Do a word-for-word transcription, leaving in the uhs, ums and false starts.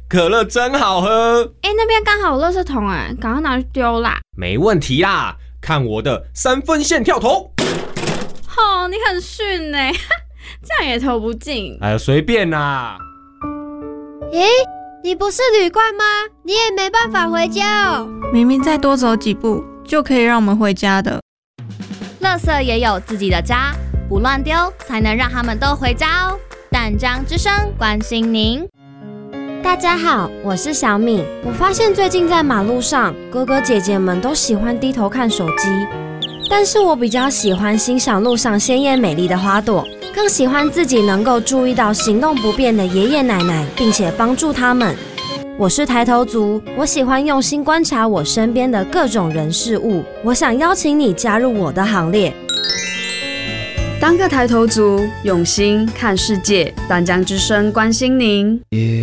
可乐真好喝。 哎，那边刚好有垃圾桶，哎，赶快拿去丢啦。 没问题啦，看我的三分线跳投。 哦，你很逊哎，这样也投不进。 哎呀，随便啦。 咦，你不是旅馆吗？你也没办法回家哦。 明明再多走几步就可以让我们回家的。 垃圾也有自己的家，不乱丢才能让他们都回家哦。淡江之声关心您。 大家好，我是小敏。我发现最近在马路上，哥哥姐姐们都喜欢低头看手机，但是我比较喜欢欣赏路上鲜艳美丽的花朵，更喜欢自己能够注意到行动不便的爷爷奶奶，并且帮助他们。我是抬头族，我喜欢用心观察我身边的各种人事物。我想邀请你加入我的行列。 当个抬头族，用心看世界。淡江之声关心您。